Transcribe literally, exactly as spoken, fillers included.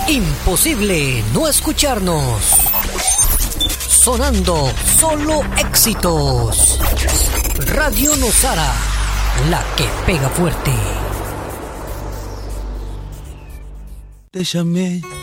Imposible no escucharnos. Sonando solo éxitos. Radio Nosara, la que pega fuerte. Te llamé